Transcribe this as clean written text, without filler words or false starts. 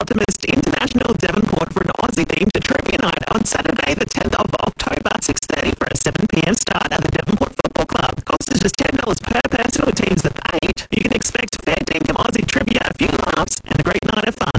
Optimist International Devonport for an Aussie-themed trivia night on Saturday the 10th of October, 6:30 for a 7 p.m. start at the Devonport Football Club. Cost is just $10 per person with teams of 8. You can expect fair dinkum Aussie trivia, a few laughs, and a great night of fun.